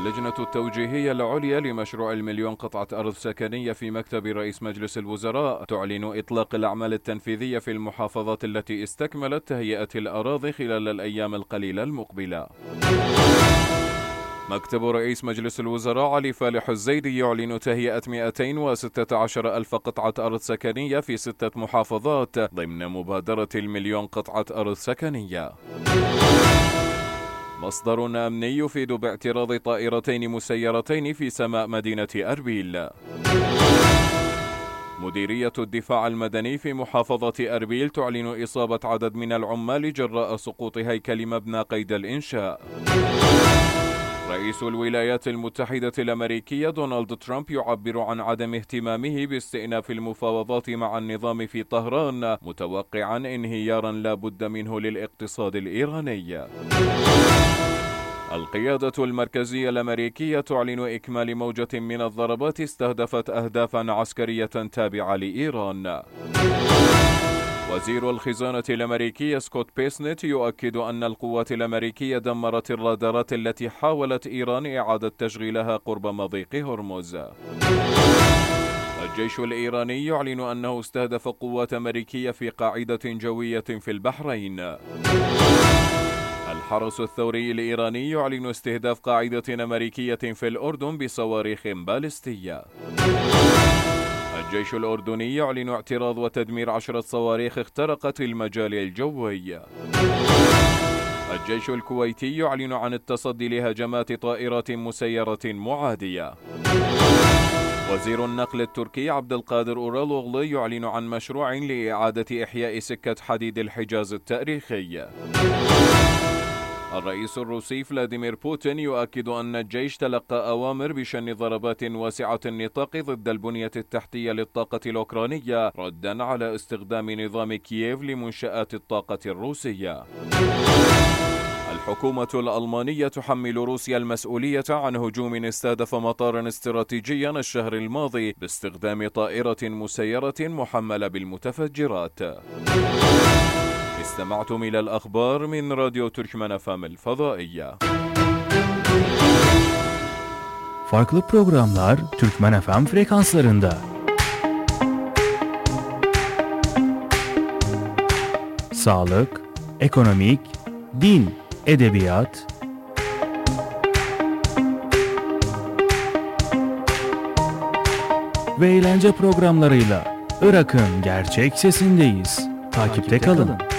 اللجنة التوجيهية العليا لمشروع المليون قطعة أرض سكنية في مكتب رئيس مجلس الوزراء تعلن إطلاق الأعمال التنفيذية في المحافظات التي استكملت تهيئة الأراضي خلال الأيام القليلة المقبلة. مكتب رئيس مجلس الوزراء علي فالح الزيدي يعلن تهيئة 216 ألف قطعة أرض سكنية في 6 محافظات ضمن مبادرة المليون قطعة أرض سكنية. مصدر أمني يفيد باعتراض طائرتين مسيرتين في سماء مدينة أربيل. مديرية الدفاع المدني في محافظة أربيل تعلن إصابة عدد من العمال جراء سقوط هيكل مبنى قيد الإنشاء. رئيس الولايات المتحدة الأمريكية دونالد ترامب يعبر عن عدم اهتمامه باستئناف المفاوضات مع النظام في طهران، متوقعا انهيارا لا بد منه للاقتصاد الإيراني. القيادة المركزية الأمريكية تعلن إكمال موجة من الضربات استهدفت أهدافا عسكرية تابعة لإيران. وزير الخزانة الأمريكي سكوت بيسنت يؤكد أن القوات الأمريكية دمرت الرادارات التي حاولت إيران إعادة تشغيلها قرب مضيق هرمز. الجيش الإيراني يعلن أنه استهدف قوات أمريكية في قاعدة جوية في البحرين. الحرس الثوري الإيراني يعلن استهداف قاعدة أمريكية في الأردن بصواريخ باليستية. الجيش الأردني يعلن اعتراض وتدمير 10 صواريخ اخترقت المجال الجوي. الجيش الكويتي يعلن عن التصدي لهجمات طائرات مسيرة معادية. وزير النقل التركي عبد القادر أورالوغلو يعلن عن مشروع لإعادة إحياء سكة حديد الحجاز التاريخي. الرئيس الروسي فلاديمير بوتين يؤكد أن الجيش تلقى أوامر بشن ضربات واسعة النطاق ضد البنية التحتية للطاقة الأوكرانية ردا على استخدام نظام كييف لمنشآت الطاقة الروسية. الحكومة الألمانية تحمل روسيا المسؤولية عن هجوم استهدف مطارا استراتيجيا الشهر الماضي باستخدام طائرة مسيرة محملة بالمتفجرات. استمعتم إلى الأخبار من راديو Türkmen FM الفضائية. Farklı programlar Türkmen FM frekanslarında. Sağlık, ekonomik, din, edebiyat, ve eğlence programlarıyla Irak'ın gerçek sesindeyiz. Takipte kalın.